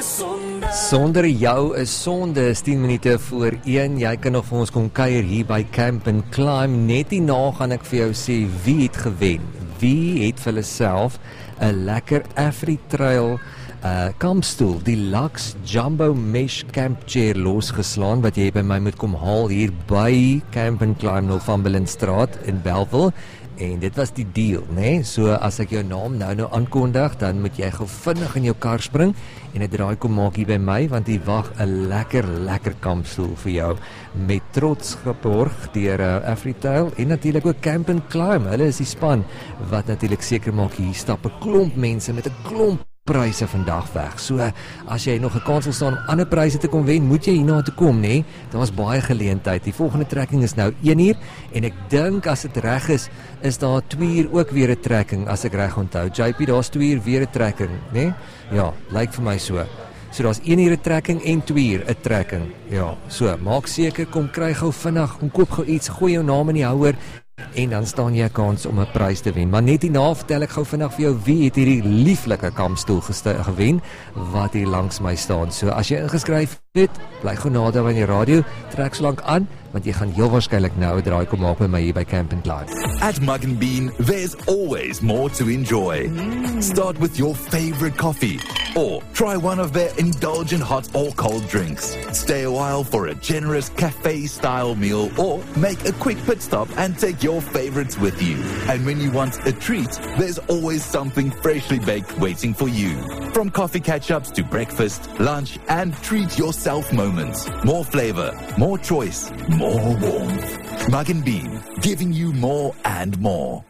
Sonder jou is sonde is 10 minute voor 1. Jy kan nog vir ons kom kuier hier by Camp and Climb. Net hierna gaan ek vir jou sê wie het gewen. Wie het vir hulle self 'n lekker AfriTrail kampstoel, die Lux Jumbo Mesh Camp Chair losgeslaan wat jy by my moet kom haal hier by Camp and Climb Northumberlandstraat in Bellville. En dit was die deal, né? So as ek jou naam nou aankondig, dan moet jy gou vinnig in jou kar spring en 'n draai kom maak hier by my, want hier wag 'n lekker kampstoel vir jou met trots geborg deur AfriTrail en natuurlik ook Camp and Climb. Hulle is die span wat natuurlik seker maak hier stap 'n klomp mense met 'n klomp pryse vandag weg. So as jy nog 'n kans wil staan om ander pryse te kom wen, moet jy hierna toe kom, né? Daar's baie geleentheid. Die volgende trekking is nou 1 uur en ek dink as dit reg is daar 2 uur ook weer 'n trekking as ek reg onthou. JP, daar's 2 uur weer 'n trekking, né? Ja, lyk vir my so. So daar's 1 uur 'n trekking en 2 uur 'n trekking. Ja, so maak seker kom kry gou vinnig, kom koop gou iets, gooi jou naam in die houer en dan staan jy 'n kans om 'n prys te wen. Maar net hierna vertel ek gou vinnig vir jou wie het hierdie lieflike kampstoel gewen wat hier langs my staan. So as jy ingeskryf het, bly gou nader aan die radio, trek so lank aan want jy gaan heel waarskynlik nou 'n draai kom maak by my hier by Camp and Climb. At Mug and Bean, there's always more to enjoy. Start with your favorite coffee or try one of their indulgent hot or cold drinks. Stay a while for a generous cafe-style meal or make a quick pit stop and take your favorites with you. And when you want a treat, there's always something freshly baked waiting for you. From coffee catch-ups to breakfast, lunch and treat yourself moments. More flavor, more choice, more warmth. Mug and Bean, giving you more and more.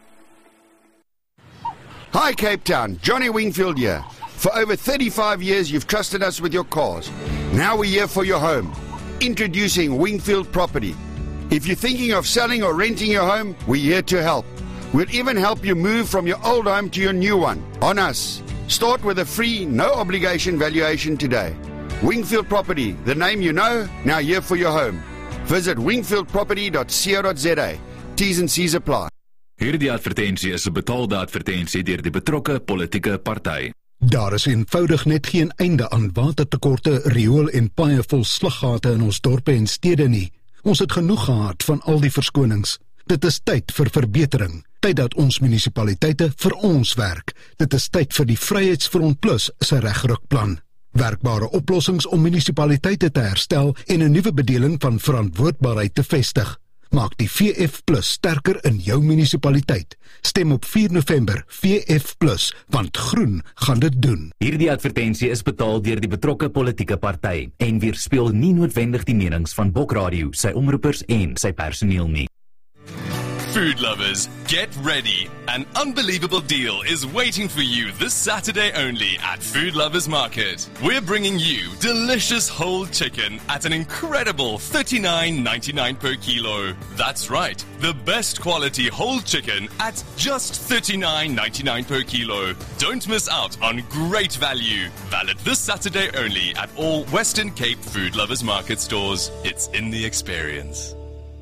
Hi Cape Town, Johnny Wingfield here. For over 35 years you've trusted us with your cars. Now we're here for your home. Introducing Wingfield Property. If you're thinking of selling or renting your home, we're here to help. We'll even help you move from your old home to your new one. On us. Start with a free, no obligation valuation today. Wingfield Property, the name you know, now here for your home. Visit wingfieldproperty.co.za. T's and C's apply. Hierdie advertensie is 'n betaalde advertensie deur die betrokke politieke party. Daar is eenvoudig net geen einde aan watertekorte, riool en baie vol sluggate in ons dorpe en stede nie. Ons het genoeg gehad van al die verskonings. Dit is tyd vir verbetering. Tyd dat ons munisipaliteite vir ons werk. Dit is tyd vir die Vryheidsfront Plus se regrukplan. Werkbare oplossings om munisipaliteite te herstel en 'n nuwe bedeling van verantwoordbaarheid te vestig. Maak die VF Plus sterker in jou munisipaliteit. Stem op 4 November VF Plus, want groen gaan dit doen. Hierdie advertensie is betaal deur die betrokke politieke party en weerspieël nie noodwendig die menings van Bok Radio, sy omroepers en sy personeel nie. Food lovers, get ready. An unbelievable deal is waiting for you this Saturday only at Food Lovers Market. We're bringing you delicious whole chicken at an incredible $39.99 per kilo. That's right, the best quality whole chicken at just $39.99 per kilo. Don't miss out on great value. Valid this Saturday only at all Western Cape Food Lovers Market stores. It's in the experience.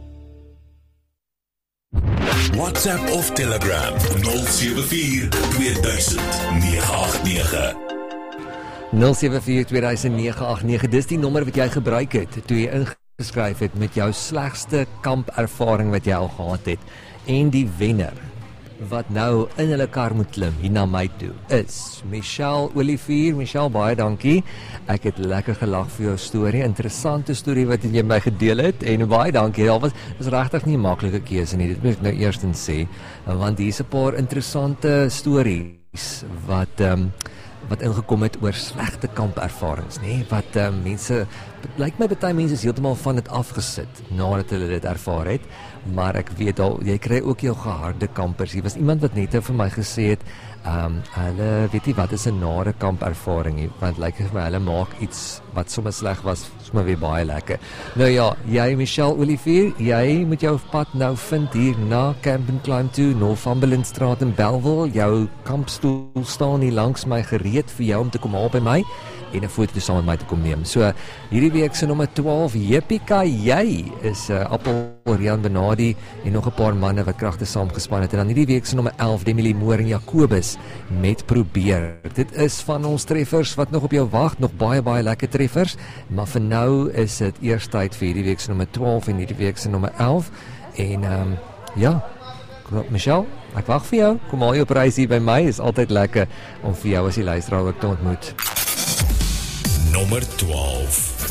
WhatsApp of Telegram 074 2000 989. 074 2000 989. Dis die nommer wat jy gebruik het toe jy ingeskryf het met jou slegste kampervaring wat jy al gehad het. En die wenner wat nou in hulle kar moet klim hier na my toe is Michelle Olivier. Michelle, baie dankie. Ek het lekker gelag vir jou storie, interessante storie wat jy my gedeel het en baie dankie. Dit was regtig nie 'n maklike keuse nie, dit moet ek nou eerstens sê, want hier's 'n paar interessante stories wat ingekom het oor slegte kampervarings, nê? Wat mense, lyk my baie mense is heeltemal van dit afgesit nadat hulle dit ervaar het, maar ek weet al, jy kry ook jou geharde kampers. Hier was iemand wat net vir my gesê het, hulle weet nie wat is 'n nare kampervaring nie, want lyk vir my hulle maak iets wat sommer sleg was, sommer weer baie lekker. Nou ja, jy Michelle Olivier, jy moet jou pad nou vind hier na Camp and Climb toe, Northumberlandstraat in Bellville. Jou kampstoel staan hier langs my gereed vir jou om te kom haal by my. en 'n foto saam met my te kom neem. So hierdie week se nommer 12, Jepika Jy is Appel, Rian Benadi en nog 'n paar manne wat kragte saamgespan het. En dan hierdie week se nommer 11, Demilie Moore en Jacobus met Probeer. Dit is van ons treffers wat nog op jou wag, nog baie lekker treffers, maar vir nou is dit eers tyd vir hierdie week se nommer 12 en hierdie week se nommer 11. En ja, Michelle, ek wag vir jou. Kom al jou prys hier by my, is altyd lekker om vir jou as die luisteraar ook te ontmoet. Nommer 12.